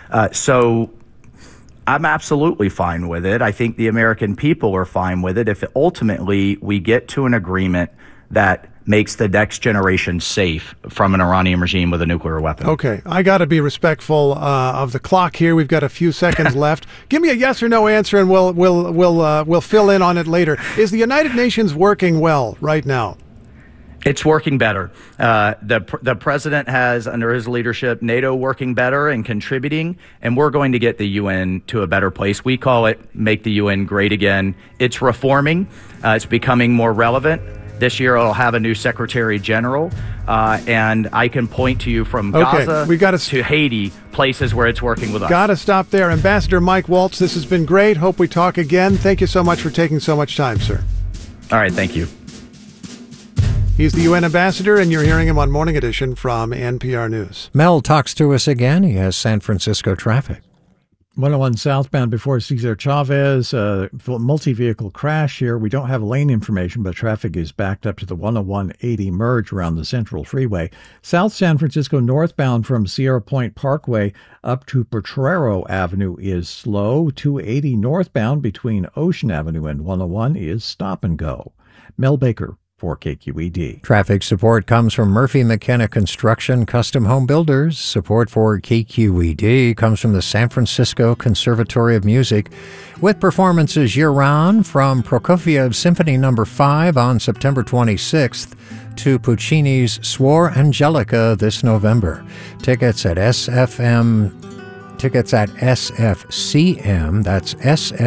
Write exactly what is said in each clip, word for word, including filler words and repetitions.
Uh, so I'm absolutely fine with it. I think the American people are fine with it if ultimately we get to an agreement that makes the next generation safe from an Iranian regime with a nuclear weapon. Okay, I got to be respectful uh, of the clock here. We've got a few seconds left. Give me a yes or no answer, and we'll we'll we'll uh, we'll fill in on it later. Is the United Nations working well right now? It's working better. Uh, the the president has, under his leadership, NATO working better and contributing, and we're going to get the U N to a better place. We call it Make the U N Great Again. It's reforming. Uh, it's becoming more relevant. This year, it'll have a new Secretary General, uh, and I can point to you from okay, Gaza we gotta to Haiti, places where it's working with us. Got to stop there. Ambassador Mike Waltz, this has been great. Hope we talk again. Thank you so much for taking so much time, sir. All right, thank you. He's the U N ambassador, and you're hearing him on Morning Edition from N P R News. Mel talks to us again. He has San Francisco traffic. one oh one southbound before Cesar Chavez, uh, multi-vehicle crash here. We don't have lane information, but traffic is backed up to the one oh one eighty merge around the Central Freeway. South San Francisco northbound from Sierra Point Parkway up to Potrero Avenue is slow. two eighty northbound between Ocean Avenue and one oh one is stop and go. Mel Baker for K Q E D. Traffic support comes from Murphy McKenna Construction Custom Home Builders. Support for K Q E D comes from the San Francisco Conservatory of Music, with performances year-round from Prokofiev's Symphony Number five on September twenty-sixth to Puccini's Suor Angelica this November. Tickets at S F M. Tickets at S F C M. That's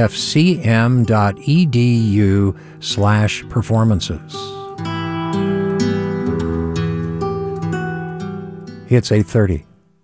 sfcm.edu slash performances. It's eight thirty.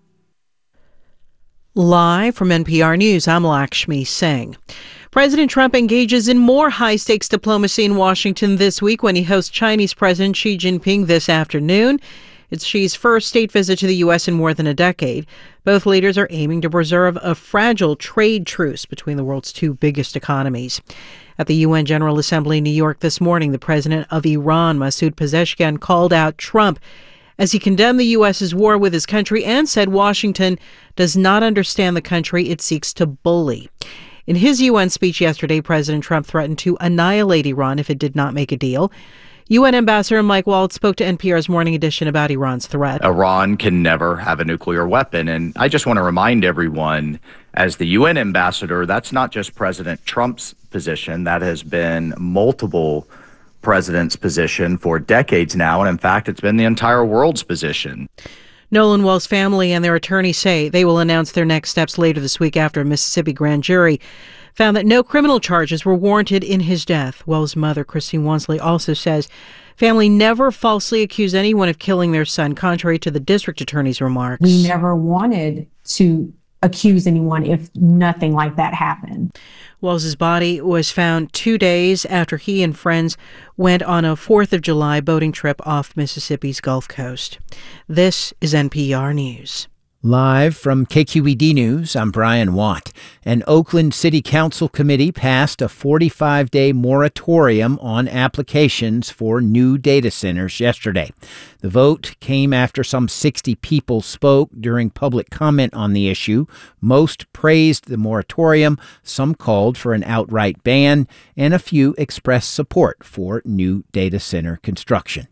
Live from N P R News, I'm Lakshmi Singh. President Trump engages in more high-stakes diplomacy in Washington this week when he hosts Chinese President Xi Jinping this afternoon. It's Xi's first state visit to the U S in more than a decade. Both leaders are aiming to preserve a fragile trade truce between the world's two biggest economies. At the U N General Assembly in New York this morning, the president of Iran, Masoud Pezeshkian, called out Trump as he condemned the U S's war with his country and said Washington does not understand the country it seeks to bully. In his U N speech yesterday, President Trump threatened to annihilate Iran if it did not make a deal. U N Ambassador Mike Waltz spoke to N P R's Morning Edition about Iran's threat. Iran can never have a nuclear weapon. And I just want to remind everyone, as the U N ambassador, that's not just President Trump's position. That has been multiple presidents' position for decades now. And in fact, it's been the entire world's position. Nolan Well's family and their attorney say they will announce their next steps later this week after a Mississippi grand jury found that no criminal charges were warranted in his death. Well's mother, Christine Wansley, also says family never falsely accused anyone of killing their son, contrary to the district attorney's remarks. We never wanted to accuse anyone if nothing like that happened. Wells's body was found two days after he and friends went on a fourth of July boating trip off Mississippi's Gulf Coast. This is N P R News. Live from K Q E D News, I'm Brian Watt. An Oakland City Council committee passed a forty-five day moratorium on applications for new data centers yesterday. The vote came after some sixty people spoke during public comment on the issue. Most praised the moratorium, some called for an outright ban, and a few expressed support for new data center construction.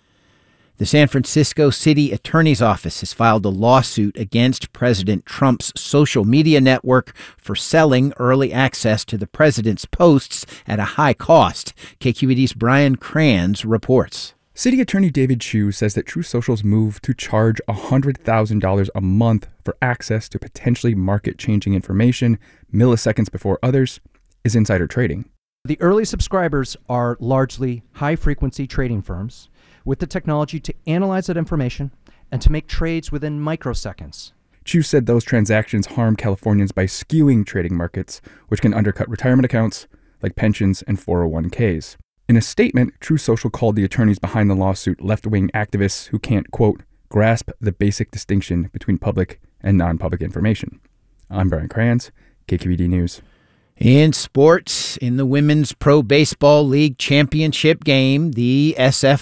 The San Francisco City Attorney's Office has filed a lawsuit against President Trump's social media network for selling early access to the president's posts at a high cost. K Q E D's Brian Kranz reports. City Attorney David Chu says that Truth Social's move to charge one hundred thousand dollars a month for access to potentially market-changing information milliseconds before others is insider trading. The early subscribers are largely high-frequency trading firms with the technology to analyze that information and to make trades within microseconds. Chu said those transactions harm Californians by skewing trading markets, which can undercut retirement accounts like pensions and four oh one k's. In a statement, Truth Social called the attorneys behind the lawsuit left-wing activists who can't, quote, grasp the basic distinction between public and non-public information. I'm Brian Kranz, K Q E D News. In sports, in the Women's Pro Baseball League Championship game, the S F